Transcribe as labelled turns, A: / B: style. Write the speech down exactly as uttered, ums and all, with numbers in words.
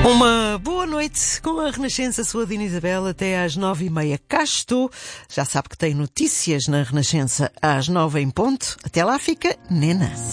A: Uma boa noite com a Renascença, sua Dina Isabel, até às nove e meia. Cá estou. Já sabe que tem notícias na Renascença às nove em ponto. Até lá fica Nena.